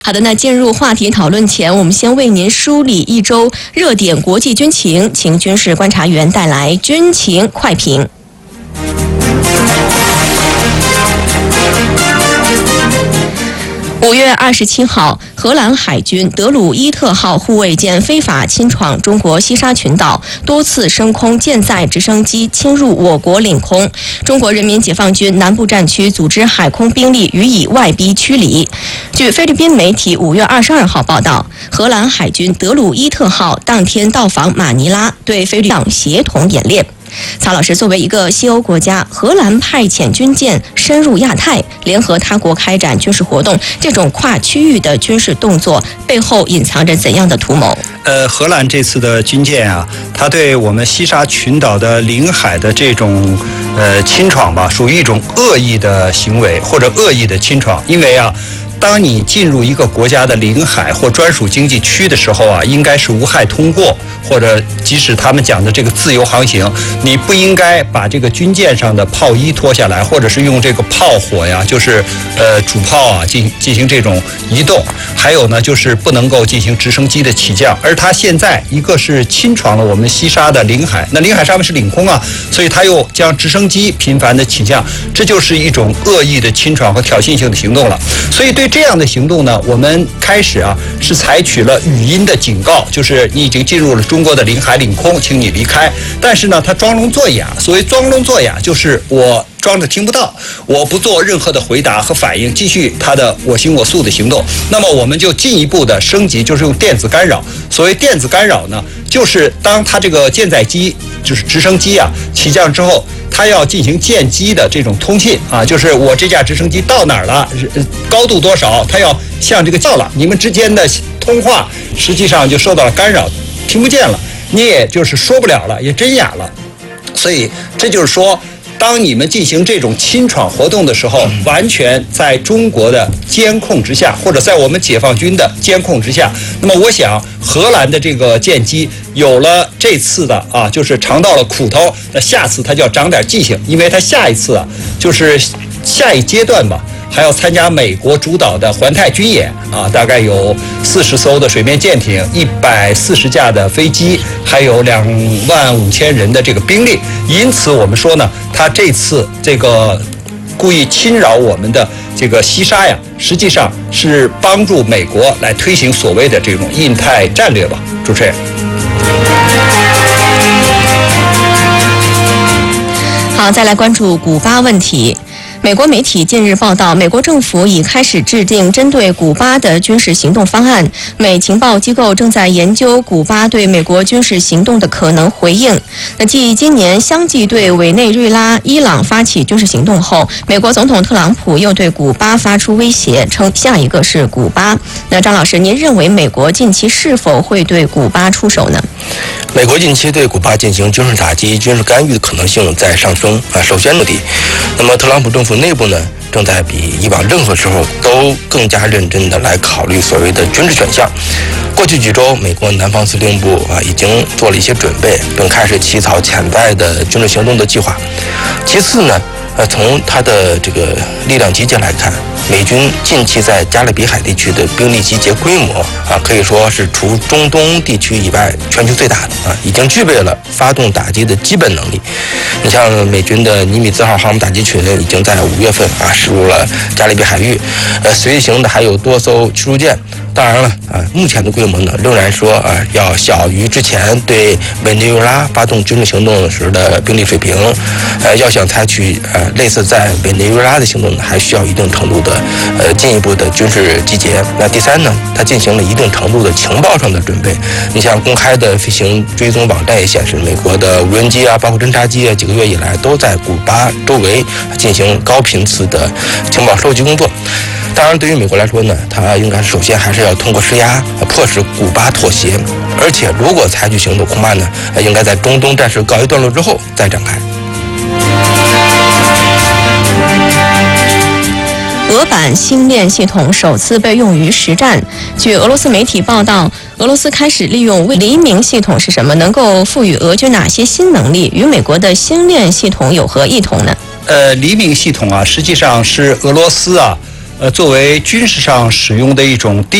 好的，那进入话题讨论前，我们先为您梳理一周热点国际军情，请军事观察员带来军情快评。5月27号，荷兰海军德鲁伊特号护卫舰非法侵闯中国西沙群岛，多次升空舰载直升机侵入我国领空。中国人民解放军南部战区组织海空兵力予以外逼驱离。据菲律宾媒体5月22号报道，荷兰海军德鲁伊特号当天到访马尼拉，对菲律宾协同演练。曹老师，作为一个西欧国家，荷兰派遣军舰深入亚太，联合他国开展军事活动，这种跨区域的军事动作背后隐藏着怎样的图谋？ 荷兰这次的军舰啊，它对我们西沙群岛的领海的这种侵闯吧，属于一种恶意的行为或者恶意的侵闯，因为啊。当你进入一个国家的领海或专属经济区的时候啊，应该是无害通过，或者即使他们讲的这个自由航行，你不应该把这个军舰上的炮衣脱下来，或者是用这个炮火呀，就是主炮啊进行这种移动。还有呢，就是不能够进行直升机的起降。而它现在一个是侵闯了我们西沙的领海，那领海上面是领空啊，所以它又将直升机频繁的起降，这就是一种恶意的侵闯和挑衅性的行动了。所以对这样的行动呢，我们开始啊是采取了语音的警告，就是你已经进入了中国的领海领空，请你离开。但是呢，他装聋作哑。所谓装聋作哑，就是我装着听不到，我不做任何的回答和反应，继续他的我行我素的行动。那么我们就进一步的升级，就是用电子干扰。所谓电子干扰呢，就是当他这个舰载机，就是直升机啊起降之后，它要进行舰机的这种通信啊，就是我这架直升机到哪儿了，高度多少，它要向这个叫了，你们之间的通话实际上就受到了干扰，听不见了，你也就是说不了了，也真哑了。所以这就是说，当你们进行这种侵闯活动的时候，完全在中国的监控之下，或者在我们解放军的监控之下。那么我想，荷兰的这个舰机有了这次的啊，就是尝到了苦头，那下次它就要长点记性，因为它下一次啊，就是下一阶段吧。还要参加美国主导的环太军演啊，大概有40艘的水面舰艇、140架的飞机，还有25000人的这个兵力。因此，我们说呢，他这次这个故意侵扰我们的这个西沙呀，实际上是帮助美国来推行所谓的这种印太战略吧。主持人。 好，再来关注古巴问题。美国媒体近日报道，美国政府已开始制定针对古巴的军事行动方案。美情报机构正在研究古巴对美国军事行动的可能回应。那继今年相继对委内瑞拉、伊朗发起军事行动后，美国总统特朗普又对古巴发出威胁，称下一个是古巴。那张老师，您认为美国近期是否会对古巴出手呢？ 美国近期对古巴进行军事打击、军事干预的可能性在上升啊。首先目的，那么特朗普政府内部呢，正在比以往任何时候都更加认真的来考虑所谓的军事选项。过去几周，美国南方司令部已经做了一些准备，并开始起草潜在的军事行动的计划。其次呢，从它的这个力量集结来看，美军近期在加勒比海地区的兵力集结规模可以说是除中东地区以外全球最大的已经具备了发动打击的基本能力。你像美军的尼米兹号航母打击群已经在5月份驶入了加勒比海域，随行的还有多艘驱逐舰。当然了目前的规模呢，仍然说要小于之前对委内瑞拉发动军事行动时的兵力水平。要想采取类似在委内瑞拉的行动呢，还需要一定程度的进一步的军事集结。那第三呢，它进行了一定程度的情报上的准备。你像公开的飞行追踪网站也显示，美国的无人机包括侦察机几个月以来都在古巴周围进行高频次的情报收集工作。当然，对于美国来说呢，它应该首先还是要通过施压迫使古巴妥协，而且如果采取行动，恐怕呢应该在中东战事告一段落之后再展开。 俄版星链系统首次被用于实战。据俄罗斯媒体报道，俄罗斯开始利用黎明系统是什么？能够赋予俄军哪些新能力？与美国的星链系统有何异同呢？ 黎明系统实际上是俄罗斯作为军事上使用的一种